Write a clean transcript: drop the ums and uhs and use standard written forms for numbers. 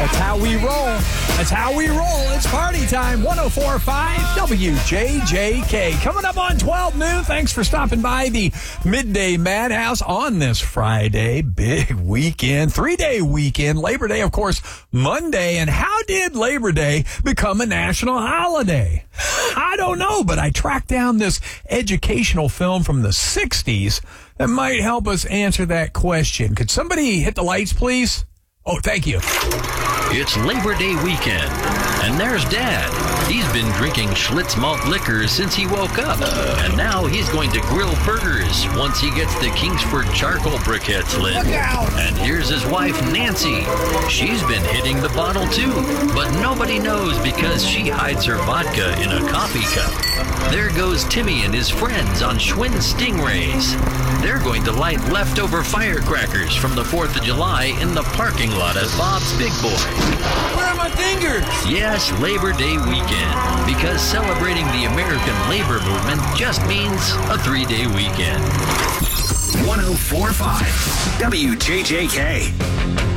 That's how we roll. That's how we roll. It's party time. 104.5 WJJK. Coming up on 12 noon. Thanks for stopping by the Midday Madhouse on this Friday. Big weekend. 3-day weekend. Labor Day, of course, Monday. And how did Labor Day become a national holiday? I don't know, but I tracked down this educational film from the 60s that might help us answer that question. Could somebody hit the lights, please? Oh, thank you. It's Labor Day weekend, and there's Dad. He's been drinking Schlitz malt liquor since he woke up, and now he's going to grill burgers once he gets the Kingsford charcoal briquettes lit. Look out! And here's his wife, Nancy. She's been hitting the bottle too, but nobody knows because she hides her vodka in a coffee cup. There goes Timmy and his friends on Schwinn Stingrays. They're going to light leftover firecrackers from the 4th of July in the parking lot at Bob's Big Boy. Where are my fingers? Yes, Labor Day weekend, because celebrating the American labor movement just means a 3-day weekend. 104.5 WJJK.